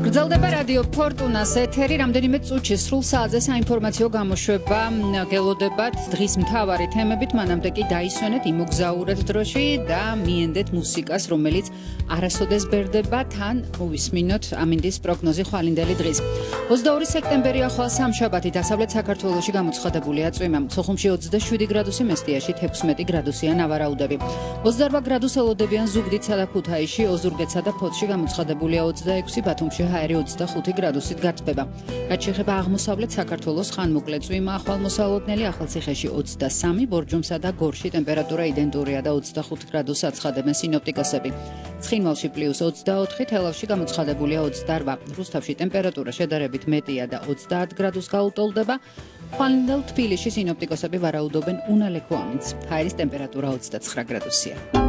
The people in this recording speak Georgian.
გრძელდება რადიო ფორტუნას ეთერი, რამდენიმე წუთში სრულ საათზე საინფორმაციო გამოშვება გელოდებათ დღის მთავარი თემებით, მანამდე კი დაისვენეთ, იმოგზაურეთ დროში და მიენდეთ მუსიკას, რომელიც არასოდეს ბერდება, თან მოვისმინოთ ამინდის პროგნოზი ხვალინდელი დღის. 22 სექტემბერი ახალ სამშაბათი დასავლეთ საქართველოში გამოცხადებულია წვიმა. სოხუმში 27 გრადუსი, მესტიაში 16 გრადუსია ნავარაუდები. 28 გრადუს ელოდებიან ზუგდიდსა და ქუთაისში, ოზურგეთსა და ფოთში გამოცხადებულია 26, ბათუმში ჰაერი 25 გრადუსით გაწდება. რაც შეეხება აღმოსავლეთ საქართველოს, ხანმოკლე წვიმა ახალმოსალოდნელი, ახალციხეში 23, ბორჯომსა და გორში ტემპერატურა იდენტურია და 25 გრადუსს აცხადებენ სინოპტიკოსები. ცხინვალში +24, თელავში გამოცხადებულია 28, რუსთავში ტემპერატურა შედარებით მეტია და 30 გრადუსს გაუტოლდება. ხვალინდელ თბილისში სინოპტიკოსები ვარაუდობენ უნალექო ამინდს. ჰაერის ტემპერატურა 29 გრადუსია.